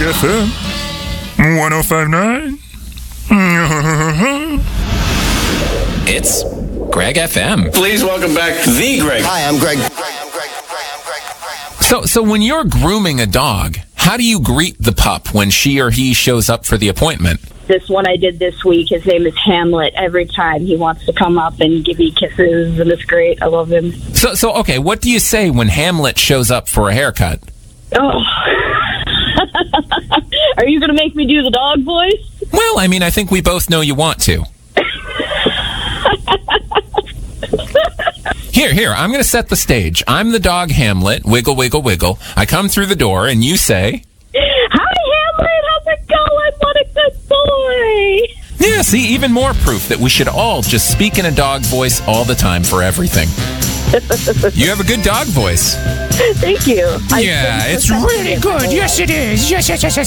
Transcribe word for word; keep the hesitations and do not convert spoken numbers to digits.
F M one oh five point nine. It's Greg F M. Please welcome back the Greg. Hi, I'm Greg. So, so when you're grooming a dog, how do you greet the pup when she or he shows up for the appointment? This one I did this week, his name is Hamlet. Every time he wants to come up and give me kisses, and it's great. I love him. So, so okay, what do you say when Hamlet shows up for a haircut? Oh. Are you going to make me do the dog voice? Well, I mean, I think we both know you want to. Here, here, I'm going to set the stage. I'm the dog Hamlet, wiggle, wiggle, wiggle. I come through the door, and you say... Hi, Hamlet, how's it going? What a good boy. Yeah, see, even more proof that we should all just speak in a dog voice all the time for everything. You have a good dog voice. Thank you. Yeah, it's really good. Yes, it is. Yes, yes, yes, yes.